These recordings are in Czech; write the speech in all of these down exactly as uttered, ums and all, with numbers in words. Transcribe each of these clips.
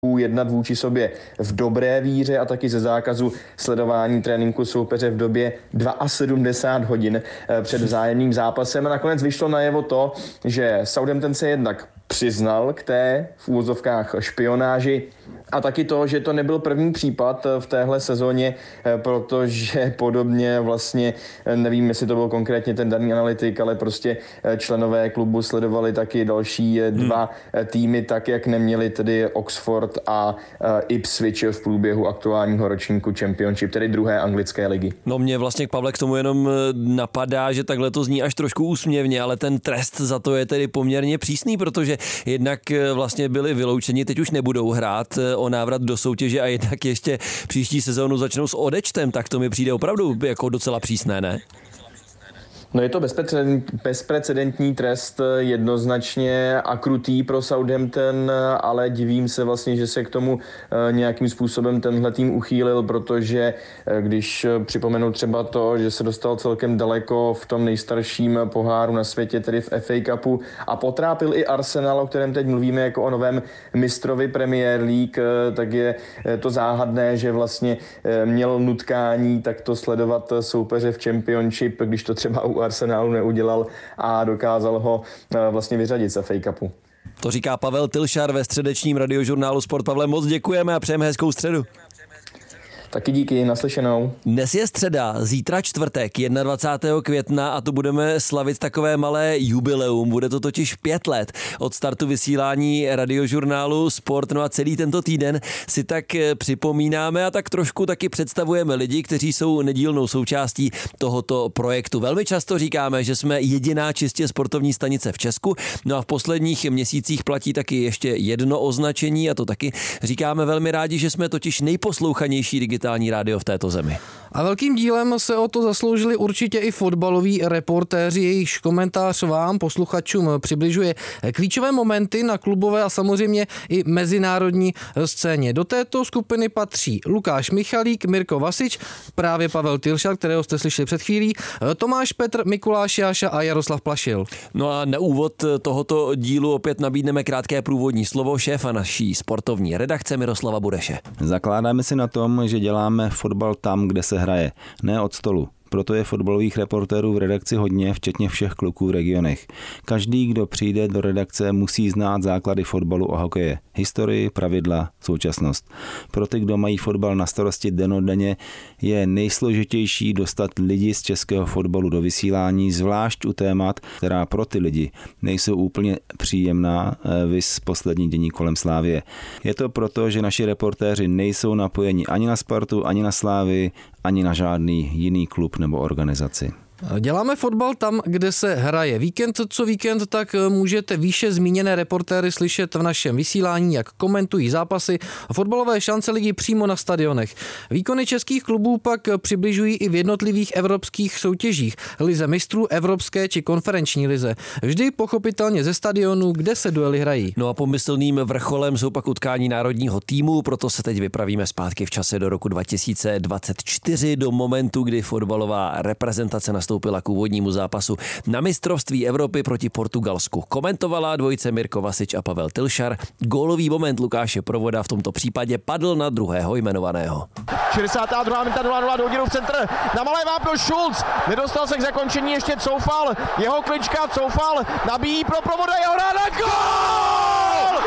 jednat vůči sobě v dobré víře a taky ze zákazu sledování tréninku soupeře v době sedmdesát dva hodin před vzájemným zápasem. A nakonec vyšlo najevo to, že Southampton se jednak přiznal k té v úvozovkách špionáži a taky to, že to nebyl první případ v téhle sezóně, protože podobně vlastně, nevím, jestli to byl konkrétně ten daný analytik, ale prostě členové klubu sledovali taky další dva hmm. týmy tak, jak neměli tedy Oxford a Ipswich v průběhu aktuálního ročníku Championship, tedy druhé anglické ligy. No mě vlastně, Pavle, k tomu jenom napadá, že takhle to zní až trošku úsměvně, ale ten trest za to je tedy poměrně přísný, protože jednak vlastně byli vyloučeni, teď už nebudou hrát o návrat do soutěže a jednak ještě příští sezónu začnou s odečtem, tak to mi přijde opravdu jako docela přísné, ne? No je to bezprecedentní trest, jednoznačně a krutý pro Southampton, ale divím se vlastně, že se k tomu nějakým způsobem tenhle tým uchýlil, protože když připomenu třeba to, že se dostal celkem daleko v tom nejstarším poháru na světě, tedy v F A Cupu a potrápil i Arsenal, o kterém teď mluvíme jako o novém mistrovi Premier League, tak je to záhadné, že vlastně měl nutkání takto sledovat soupeře v Championship, když to třeba u Arsenálu neudělal a dokázal ho vlastně vyřadit z F A Cupu. To říká Pavel Tilšar ve středečním radiožurnálu Sport. Pavle, moc děkujeme a přejeme hezkou středu. Taky díky, naslyšenou. Dnes je středa, zítra čtvrtek, dvacátého prvního května a tu budeme slavit takové malé jubileum. Bude to totiž pět let od startu vysílání radiožurnálu Sport. No a celý tento týden si tak připomínáme a tak trošku taky představujeme lidi, kteří jsou nedílnou součástí tohoto projektu. Velmi často říkáme, že jsme jediná čistě sportovní stanice v Česku. No a v posledních měsících platí taky ještě jedno označení a to taky říkáme velmi rádi, že jsme totiž nejposlouchanější digitální rádio v této zemi. A velkým dílem se o to zasloužili určitě i fotbaloví reportéři, jejichž komentář vám, posluchačům, přibližuje klíčové momenty na klubové a samozřejmě i mezinárodní scéně. Do této skupiny patří Lukáš Michalík, Mirko Vasič, právě Pavel Tilšar, kterého jste slyšeli před chvílí, Tomáš Petr, Mikuláš Jáša a Jaroslav Plašil. No a na úvod tohoto dílu opět nabídneme krátké průvodní slovo šéfa naší sportovní redakce Miroslava Bureše. Zakládáme si na tom, že děláme fotbal tam, kde se hraje, ne od stolu. Proto je fotbalových reportérů v redakci hodně, včetně všech kluků v regionech. Každý, kdo přijde do redakce, musí znát základy fotbalu a hokeje. Historii, pravidla, současnost. Pro ty, kdo mají fotbal na starosti dennodenně, je nejsložitější dostat lidi z českého fotbalu do vysílání, zvlášť u témat, která pro ty lidi nejsou úplně příjemná, viz poslední dění kolem Slávie. Je to proto, že naši reportéři nejsou napojeni ani na Spartu, ani na Slávii, ani na žádný jiný klub nebo organizaci. Děláme fotbal tam, kde se hraje. Víkend co víkend, tak můžete výše zmíněné reportéry slyšet v našem vysílání, jak komentují zápasy a fotbalové šance ligy přímo na stadionech. Výkony českých klubů pak přibližují i v jednotlivých evropských soutěžích, lize mistrů, evropské či konferenční lize. Vždy pochopitelně ze stadionů, kde se duely hrají. No a pomyslným vrcholem jsou pak utkání národního týmu, proto se teď vypravíme zpátky v čase do roku dva tisíce dvacet čtyři, do momentu, kdy fotbalová reprezentace nastoupila k úvodnímu zápasu na mistrovství Evropy proti Portugalsku. Komentovala dvojice Mirko Vasič a Pavel Tilšar. Gólový moment Lukáše Provoda v tomto případě padl na druhého jmenovaného. šedesátá druhá minuta nula nula do hodinu v centr. Na malé vápno Schulz. Nedostal se k zakončení, ještě Coufal. Jeho klička, Coufal nabíjí pro Provoda, jeho rána. Gól!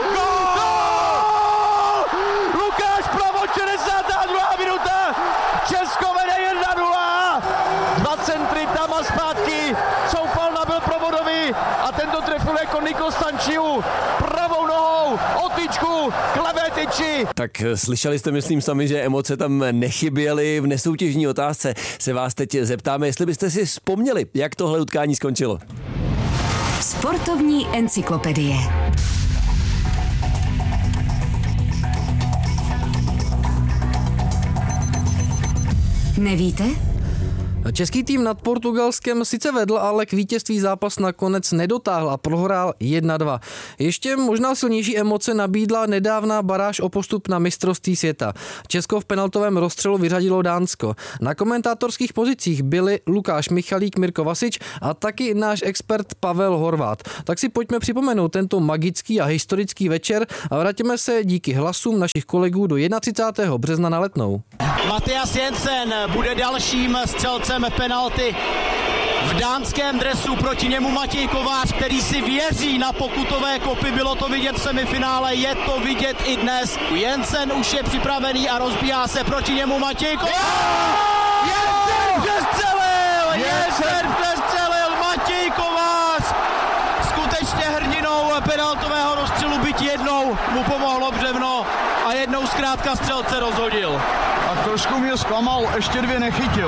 Gól! Lukáš Provod, šedesátá druhá minuta. Česko vede jedna nula. Dva centry tam a zpátky. Coufal nabil Provodovi a tento trefil jako Niko Stančiu pravou nohou o tyčku k levé tyči. Tak slyšeli jste, myslím sami, že emoce tam nechyběly. V nesoutěžní otázce se vás teď zeptáme, jestli byste si vzpomněli, jak tohle utkání skončilo. Sportovní encyklopedie. Nevíte? Český tým nad Portugalskem sice vedl, ale k vítězství zápas nakonec nedotáhl a prohrál jedna dva. Ještě možná silnější emoce nabídla nedávná baráž o postup na mistrovství světa. Česko v penaltovém rozstřelu vyřadilo Dánsko. Na komentátorských pozicích byli Lukáš Michalík, Mirko Vasič a taky náš expert Pavel Horvát. Tak si pojďme připomenout tento magický a historický večer a vrátíme se díky hlasům našich kolegů do třicátého prvního března na Letnou. Matias Jensen bude dalším střelcem penalty v dánském dresu, proti němu Matěj Kovář, který si věří na pokutové kopy, bylo to vidět v semifinále, je to vidět i dnes. Jensen už je připravený a rozbíhá se proti němu Matěj Kovář. Jensen přestřelil! Jensen přestřelil! Matěj Kovář! Skutečně hrdinou penaltového rozstřelu, byť jednou mu pomohlo břevno a jednou zkrátka střelce rozhodil. A trošku mě zklamal, ještě dvě nechytil.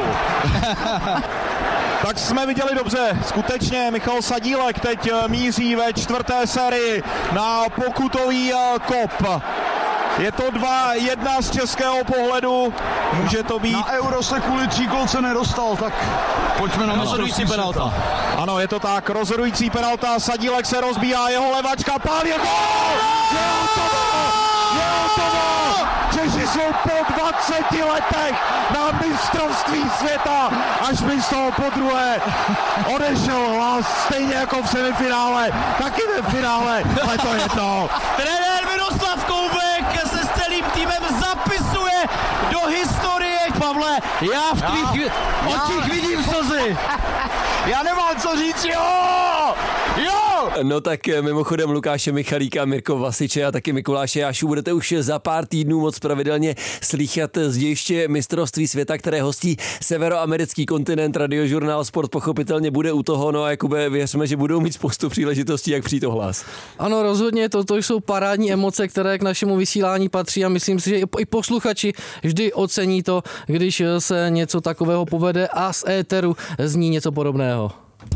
Tak jsme viděli dobře, skutečně Michal Sadílek teď míří ve čtvrté sérii na pokutový kop. Je to dva jedna z českého pohledu, může to být... Na Euro se kvůli tříkolce nedostal, tak pojďme na rozhodující penalta. Ano, je to tak, rozhodující penalta, Sadílek se rozbíhá, jeho levačka, pál je gól! Je hotovo! Je hotovo! Češi jsou po dvaceti letech na mistrovství světa, až mi z toho podruhé odešel hlas, stejně jako v semifinále, taky ve finále, ale to je to. Trenér Miroslav Koubek se s celým týmem zapisuje do historie. Pavle, já v tvých očích vidím slzy. Já nemám co říct, jo! Jo! No tak mimochodem Lukáše Michalíka, Mirko Vasiče a taky Mikuláše Jášu budete už za pár týdnů moc pravidelně slýchat z dějiště mistrovství světa, které hostí severoamerický kontinent. Radiožurnál Sport pochopitelně bude u toho, no a Jakube, věřme, že budou mít spoustu příležitostí, jak přijít ohlas. Ano, rozhodně, toto jsou parádní emoce, které k našemu vysílání patří a myslím si, že i posluchači vždy ocení to, když se něco takového povede a z éteru zní něco podobného.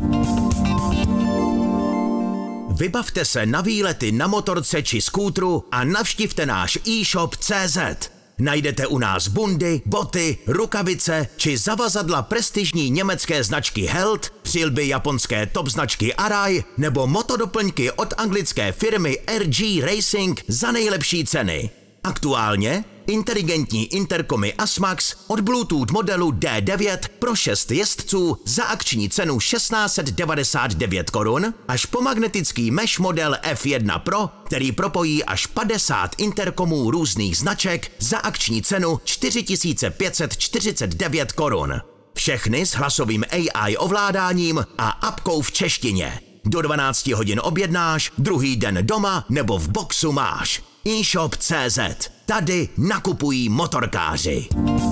Vybavte se na výlety na motorce či skútru a navštivte náš e-shop tečka cé zet. Najdete u nás bundy, boty, rukavice či zavazadla prestižní německé značky Held, přilby japonské top značky Arai nebo motodoplňky od anglické firmy R G Racing za nejlepší ceny. Aktuálně inteligentní interkomy Asmax od Bluetooth modelu D devět pro šest jezdců za akční cenu šestnáct set devadesát devět korun až po magnetický mesh model F jedna Pro, který propojí až padesát interkomů různých značek za akční cenu čtyři tisíce pět set čtyřicet devět korun. Všechny s hlasovým A I ovládáním a apkou v češtině. Do dvanácti hodin objednáš, druhý den doma nebo v boxu máš. e-shop tečka cé zet. Tady nakupují motorkáři.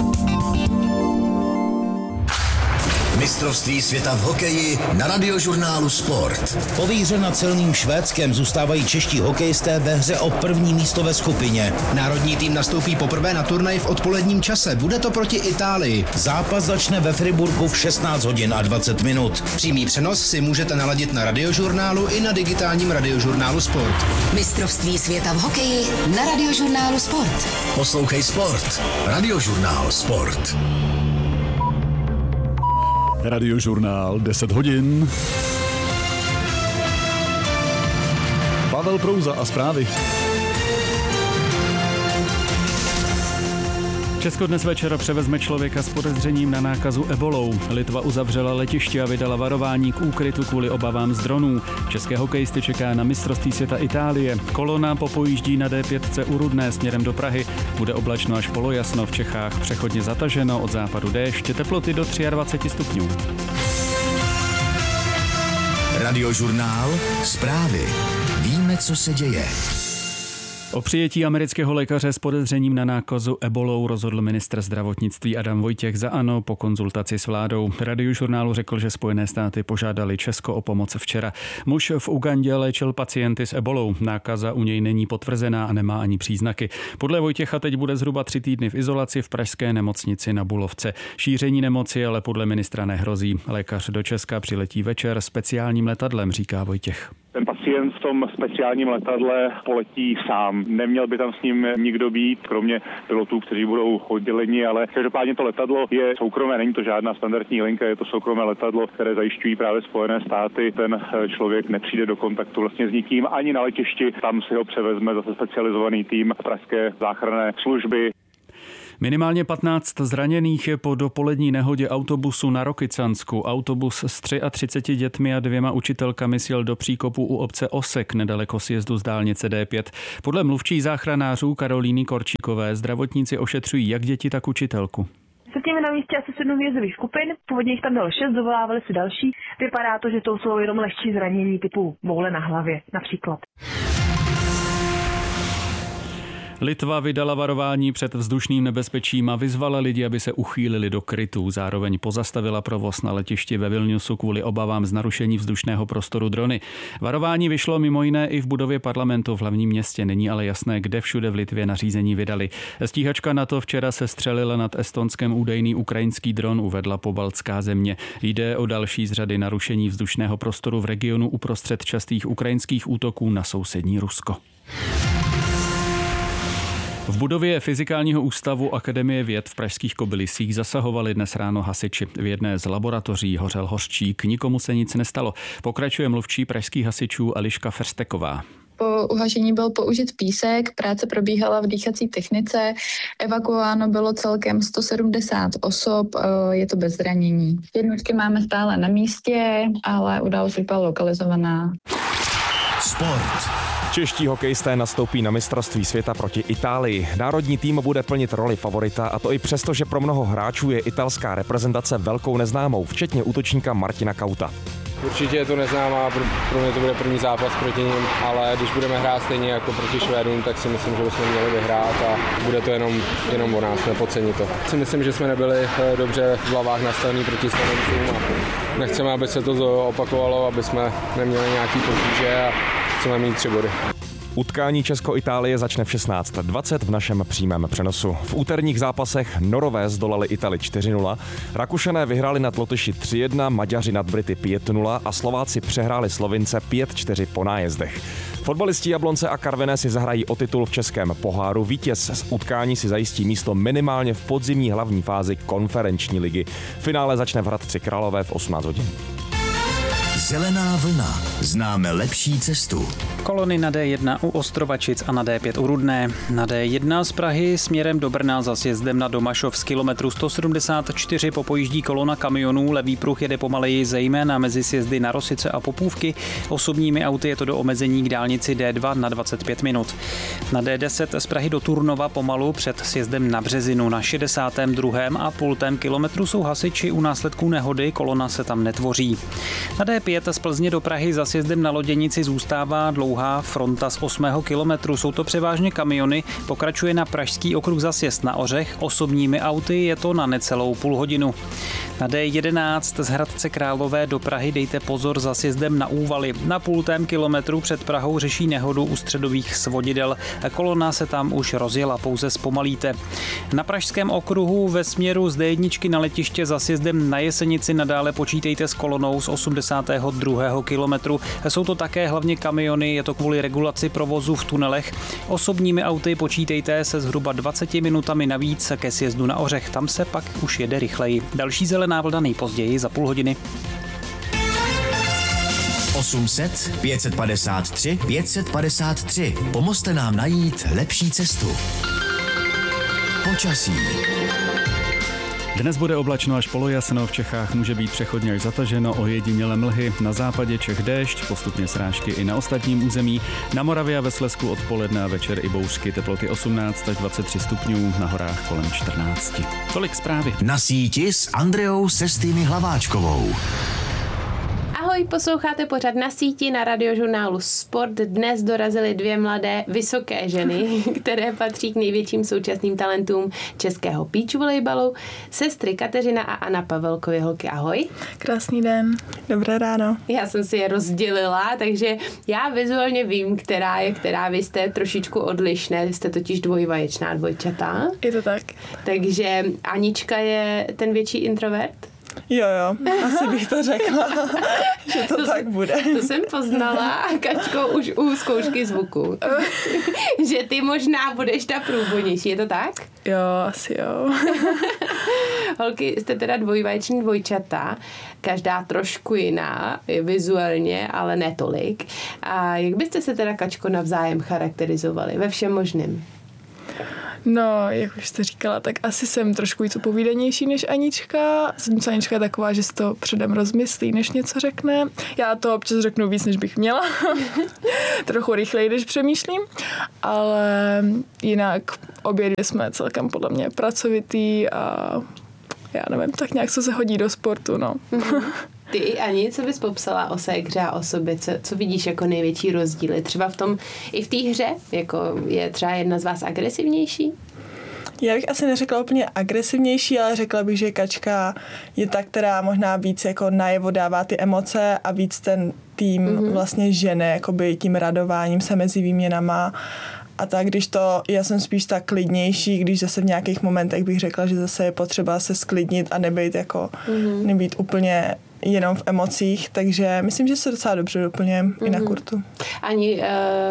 Mistrovství světa v hokeji na Radiožurnálu Sport. Povířena celným Švédskem zůstávají čeští hokejisté ve hře o první místo ve skupině. Národní tým nastoupí poprvé na turnaj v odpoledním čase. Bude to proti Itálii. Zápas začne ve Friburgu v šestnáct hodin a dvacet minut. Přímý přenos si můžete naladit na Radiožurnálu i na digitálním Radiožurnálu Sport. Mistrovství světa v hokeji na Radiožurnálu Sport. Poslouchej Sport. Radiožurnál Sport. Radiožurnál deset hodin. Pavel Prouza a zprávy. Česko dnes večer převezme člověka s podezřením na nákazu ebolou. Litva uzavřela letiště a vydala varování k úkrytu kvůli obavám z dronů. České hokejisty čeká na mistrovství světa Itálie. Kolona popojíždí na D pět u Rudné směrem do Prahy. Bude oblačno až polojasno, v Čechách přechodně zataženo, od západu déšť, teploty do dvacet tři stupňů. Radiožurnál Zprávy. Víme, co se děje. O přijetí amerického lékaře s podezřením na nákazu ebolou rozhodl ministr zdravotnictví Adam Vojtěch za ANO po konzultaci s vládou. Radiožurnálu řekl, že Spojené státy požádali Česko o pomoc včera. Muž v Ugandě léčil pacienty s ebolou. Nákaza u něj není potvrzená a nemá ani příznaky. Podle Vojtěcha teď bude zhruba tři týdny v izolaci v pražské nemocnici na Bulovce. Šíření nemoci ale podle ministra nehrozí. Lékař do Česka přiletí večer speciálním letadlem, říká Vojtěch. Ten pacient v tom speciálním letadle poletí sám. Neměl by tam s ním nikdo být, kromě pilotů, kteří budou odděleni, ale každopádně to letadlo je soukromé, není to žádná standardní linka, je to soukromé letadlo, které zajišťují právě Spojené státy. Ten člověk nepřijde do kontaktu vlastně s nikým ani na letišti, tam si ho převezme zase specializovaný tým pražské záchranné služby. Minimálně patnáct zraněných je po dopolední nehodě autobusu na Rokycansku. Autobus s třiatřiceti dětmi a dvěma učitelkami sjel do příkopu u obce Osek nedaleko sjezdu z dálnice D pět. Podle mluvčí záchranářů Karolíny Korčíkové zdravotníci ošetřují jak děti, tak učitelku. Setíme na místě asi sedm výjezdových skupin, původně jich tam bylo šest, dovolávali si další. Vypadá to, že to jsou jenom lehčí zranění typu boule na hlavě například. Litva vydala varování před vzdušným nebezpečím a vyzvala lidi, aby se uchýlili do krytů. Zároveň pozastavila provoz na letišti ve Vilniusu kvůli obavám z narušení vzdušného prostoru drony. Varování vyšlo mimo jiné i v budově parlamentu v hlavním městě. Není ale jasné, kde všude v Litvě nařízení vydali. Stíhačka NATO včera se střelila nad Estonskem údajný ukrajinský dron, uvedla pobaltská země. Jde o další z řady narušení vzdušného prostoru v regionu uprostřed častých ukrajinských útoků na sousední Rusko. V budově Fyzikálního ústavu Akademie věd v pražských Kobylisích zasahovali dnes ráno hasiči. V jedné z laboratoří hořel hořčík, nikomu se nic nestalo. Pokračuje mluvčí pražských hasičů Eliška Fersteková. Po uhašení byl použit písek, práce probíhala v dýchací technice, evakuováno bylo celkem sto sedmdesát osob, je to bez zranění. Jednotky máme stále na místě, ale událost byla lokalizovaná. Sport. Čeští hokejisté nastoupí na mistrovství světa proti Itálii. Národní tým bude plnit roli favorita, a to i přesto, že pro mnoho hráčů je italská reprezentace velkou neznámou, včetně útočníka Martina Kauta. Určitě je to neznámá, pro mě to bude první zápas proti ním, ale když budeme hrát stejně jako proti Švédům, tak si myslím, že bychom měli vyhrát a bude to jenom, jenom o nás, nepodcenit to. Si myslím, že jsme nebyli dobře v hlavách nastavení proti Slovencům a nechceme, aby se to opakovalo, aby jsme neměli nějaký potíže a chceme mít tři body. Utkání Česko-Itálie začne v šestnáct dvacet v našem přímém přenosu. V úterních zápasech Norové zdolali Itali čtyři nula, Rakušané vyhráli nad Lotyši tři jedna, Maďaři nad Brity pět nula a Slováci přehráli Slovince pět čtyři po nájezdech. Fotbalisti Jablonce a Karviné si zahrají o titul v českém poháru. Vítěz z utkání si zajistí místo minimálně v podzimní hlavní fázi konferenční ligy. Finále začne v Hradci Králové v osmnáct hodin. Zelená vlna. Známe lepší cestu. Kolony na D jedna u Ostrovačic a na D pět u Rudné. Na D jedna z Prahy směrem do Brna za sjezdem na Domašov z kilometru sto sedmdesát čtyři popojíždí kolona kamionů. Levý pruh jede pomaleji zejména mezi sjezdy na Rosice a Popůvky. Osobními auty je to do omezení k dálnici D dva na dvacet pět minut. Na D deset z Prahy do Turnova pomalu před sjezdem na Březinu na šedesátém druhém a půltém kilometru jsou hasiči u následků nehody, kolona se tam netvoří. Na D pět z Plzně do Prahy za sjezdem na Loděnici zůstává dlouhá fronta z osmého kilometru. Jsou to převážně kamiony, pokračuje na pražský okruh za sjezd na Ořech, osobními auty je to na necelou půl hodinu. Na D jedenáct z Hradce Králové do Prahy dejte pozor za sjezdem na Úvaly. Na půltém kilometru před Prahou řeší nehodu u středových svodidel. Kolona se tam už rozjela, pouze zpomalíte. Na pražském okruhu ve směru z D jedna na letiště za sjezdem na Jesenici nadále počítejte s kolonou z osmdesátého druhého kilometru. Jsou to také hlavně kamiony, je to kvůli regulaci provozu v tunelech. Osobními auty počítejte se zhruba dvaceti minutami navíc ke sjezdu na Ořech, tam se pak už jede rychleji. Další zelená vlna nejpozději za půl hodiny. osm set pět set padesát tři pět set padesát tři. Pomozte nám najít lepší cestu. Počasí. Dnes bude oblačno až polojasno, v Čechách může být přechodně až zataženo, ojedinělé mlhy, na západě Čech déšť, postupně srážky i na ostatním území, na Moravě a ve Slezsku odpoledne a večer i bouřky, teploty osmnáct až dvacet tři stupňů, na horách kolem čtrnáct. Tolik zprávy. Na síti s Andreou Sestými Hlaváčkovou. Ahoj, posloucháte pořad Na síti na radiožurnálu Sport. Dnes dorazily dvě mladé vysoké ženy, které patří k největším současným talentům českého beach volejbalu. Sestry Kateřina a Anna Pavelkovy. Holky, ahoj. Krásný den, dobré ráno. Já jsem si je rozdělila, takže já vizuálně vím, která je která. Vy jste trošičku odlišné, vy jste totiž dvojvaječná dvojčata. Je to tak. Takže Anička je ten větší introvert? Jo, jo, asi bych to řekla, že to, to tak jsem, bude. To jsem poznala, Kačko, už u zkoušky zvuku. Že ty možná budeš ta průvodnější, je to tak? Jo, asi jo. Holky, jste teda dvojvaječný dvojčata, každá trošku jiná, vizuálně, ale ne tolik. A jak byste se teda, Kačko, navzájem charakterizovali ve všem možném? No, jak už jste říkala, tak asi jsem trošku víc povídanější než Anička. Zatímco Anička je taková, že si to předem rozmyslí, než něco řekne. Já to občas řeknu víc, než bych měla. Trochu rychleji, než přemýšlím. Ale jinak obě dvě jsme celkem podle mě pracovitý a já nevím, tak nějak co se hodí do sportu, no. Ty, Ani, co bys popsala o ségře a o sobě? Co, co vidíš jako největší rozdíly? Třeba v tom, i v té hře, jako je třeba jedna z vás agresivnější? Já bych asi neřekla úplně agresivnější, ale řekla bych, že Kačka je ta, která možná víc jako najevo dává ty emoce a víc ten tým mm-hmm. vlastně žene, jakoby tím radováním se mezi výměnama. A tak, když to, já jsem spíš tak klidnější, když zase v nějakých momentech bych řekla, že zase je potřeba se sklidnit a nebejt jako, mm-hmm. nebýt úplně jenom v emocích, takže myslím, že se docela dobře doplňujeme mm-hmm. i na kurtu. Ani,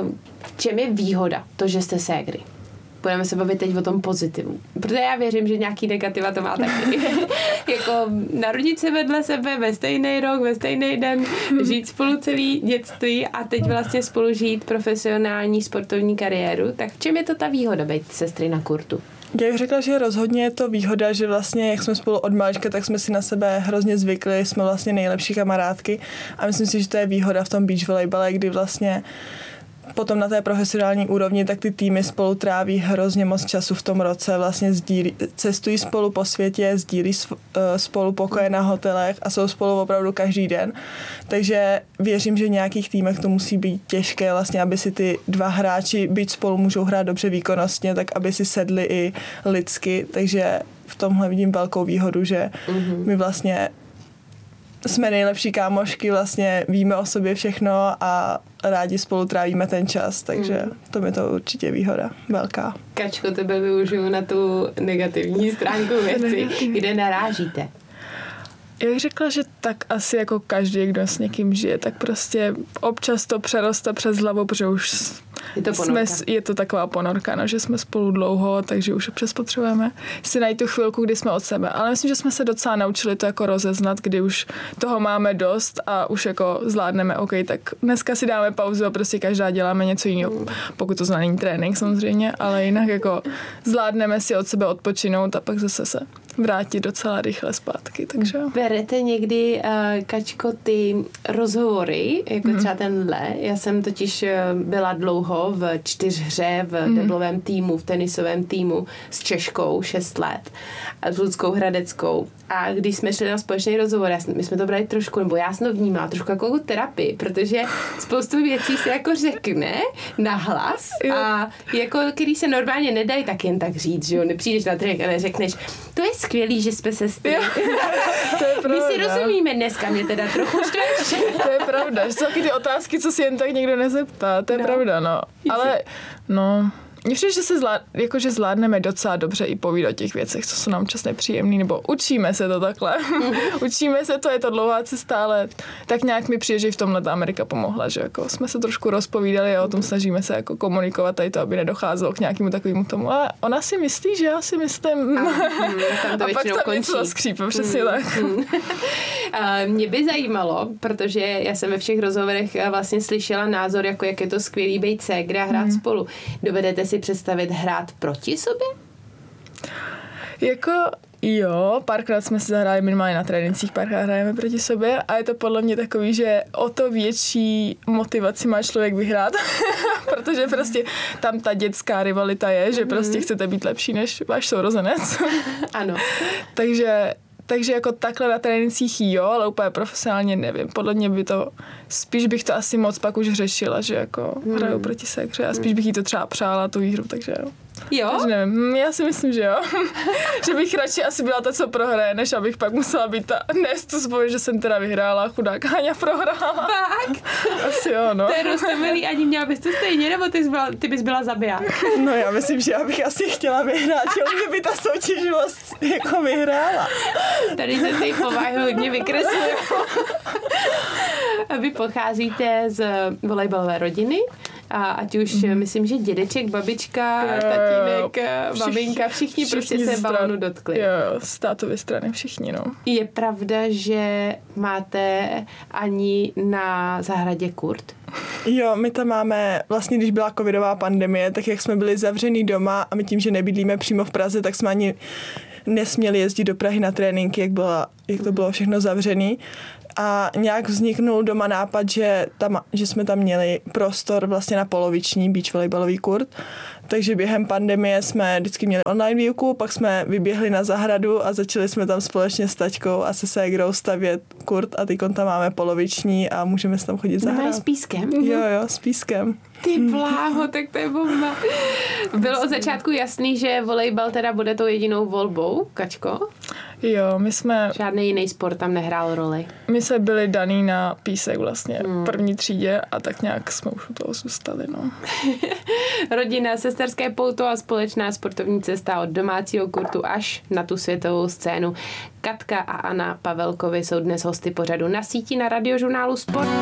v čem je výhoda to, že jste ségry? Budeme se bavit teď o tom pozitivu. Protože já věřím, že nějaký negativa to má taky. Jako narodit se vedle sebe ve stejný rok, ve stejný den, žít spolu celý dětství a teď vlastně spolu žít profesionální sportovní kariéru. Tak v čem je to ta výhoda být sestry na kurtu? Já bych řekla, že rozhodně je to výhoda, že vlastně, jak jsme spolu od malička, tak jsme si na sebe hrozně zvykli, jsme vlastně nejlepší kamarádky a myslím si, že to je výhoda v tom beach volejbale, kdy vlastně potom na té profesionální úrovni, tak ty týmy spolu tráví hrozně moc času v tom roce, vlastně sdílí, cestují spolu po světě, sdílí spolu pokoje na hotelech a jsou spolu opravdu každý den. Takže věřím, že v nějakých týmech to musí být těžké, vlastně, aby si ty dva hráči, byť spolu můžou hrát dobře výkonnostně, tak aby si sedli i lidsky. Takže v tomhle vidím velkou výhodu, že mm-hmm. my vlastně jsme nejlepší kámošky, vlastně víme o sobě všechno a rádi spolu trávíme ten čas, takže mm. to je to určitě výhoda velká. Kačko, tebe využiju na tu negativní stránku věci, kde narážíte. Já bych řekla, že tak asi jako každý, kdo s někým žije, tak prostě občas to přeroste přes hlavu, protože už je to, jsme, je to taková ponorka, no, že jsme spolu dlouho, takže už občas potřebujeme si najít tu chvilku, kdy jsme od sebe. Ale myslím, že jsme se docela naučili to jako rozeznat, kdy už toho máme dost a už jako zvládneme, OK, tak dneska si dáme pauzu a prostě každá děláme něco jiného. Mm. Pokud to zná není trénink samozřejmě, ale jinak jako zvládneme si od sebe odpočinout a pak zase se vrátit docela rychle zpátky, takže berete někdy, uh, Kačko, ty rozhovory, jako mm. třeba tenhle. Já jsem totiž byla dlouho v čtyřhře, v mm. deblovém týmu, v tenisovém týmu s Češkou šest let a s Ludskou Hradeckou. A když jsme šli na společný rozhovor, my jsme to brali trošku, nebo já jsem to vnímala trošku jako terapii, protože spoustu věcí se jako řekne nahlas a jako, který se normálně nedají tak jen tak říct, že jo, nepřijdeš na trénink a neřekneš, to je skvělý, že jsme sestry. To je pravda. My si rozumíme dneska, mě teda trochu štveš. To je pravda, že jsou taky ty otázky, co si jen tak někdo nezeptá, to je no. pravda, no. Ale, no... Mně přijde, že se zvlád, jako, že zvládneme docela dobře i povídat o těch věcech, co jsou nám čas nepříjemný, nebo učíme se to takhle. Mm-hmm. Učíme se to, je to dlouhá cesta, ale tak nějak mi přijde, že v tomhle ta Amerika pomohla, že jako jsme se trošku rozpovídali a o tom snažíme se jako komunikovat tady to, aby nedocházelo k nějakému takovému tomu. A ona si myslí, že já si myslím. A, mm, tam to a pak tam končí. Něco skřípe, přesně mm, tak. Mm. A mě by zajímalo, protože já jsem ve všech rozhovorech vlastně slyšela názor, jako jak je to skvělý být ségra a hrát mm. spolu. Dovedete si představit hrát proti sobě? Jako jo, párkrát jsme se zahráli minimálně na trénincích, párkrát hrajeme proti sobě a je to podle mě takový, že o to větší motivaci má člověk vyhrát, protože prostě tam ta dětská rivalita je, že prostě chcete být lepší než váš sourozenec. Ano. Takže Takže jako takhle na trénincích jo, ale úplně profesionálně nevím. Podle mě by to, spíš bych to asi moc pak už řešila, že jako hmm. hraju proti ségře a spíš bych jí to třeba přála, tu výhru, takže jo. Jo? Takže nevím, já si myslím, že jo. Že bych radši asi byla ta, co prohraje, než abych pak musela být ta, nést tu zboj, že jsem teda vyhrála, chudák Háňa prohrála. Fakt? Asi jo, no. To je roztomilý, ani měla bys to stejně, nebo ty, byla, ty bys byla zabiják? No já myslím, že já bych asi chtěla vyhrát, že mě by ta soutěživost jako vyhrála. Tady se ty povahy hodně vykresluje. Vy pocházíte z volejbalové rodiny, a ať už, mm. myslím, že dědeček, babička, jo, tatínek, všichni, maminka, všichni, všichni prostě se stran, balónu dotkli. Jo, z tátovy strany všichni, no. Je pravda, že máte ani na zahradě kurt? Jo, my tam máme, vlastně když byla covidová pandemie, tak jak jsme byli zavřený doma a my tím, že nebydlíme přímo v Praze, tak jsme ani nesměli jezdit do Prahy na tréninky, jak, byla, jak to bylo všechno zavřený. A nějak vzniknul doma nápad, že, tam, že jsme tam měli prostor vlastně na poloviční beach volejbalový kurt. Takže během pandemie jsme vždycky měli online výuku, pak jsme vyběhli na zahradu a začali jsme tam společně s taťkou a se ségrou stavět kurt a teď tam máme poloviční a můžeme se tam chodit zahrát. No, s pískem? Jo, jo, s pískem. Ty bláho, tak to je bomba. Bylo od začátku jasný, že volejbal teda bude tou jedinou volbou, Kačko? Jo, my jsme... Žádný jiný sport tam nehrál roli. My jsme byli daný na písek vlastně v hmm. první třídě a tak nějak jsme už u toho zůstali, no. Rodina, sesterské pouto a společná sportovní cesta od domácího kurtu až na tu světovou scénu. Katka a Anna Pavelkovi jsou dnes hosty pořadu Na síti na Radiožurnálu Sport.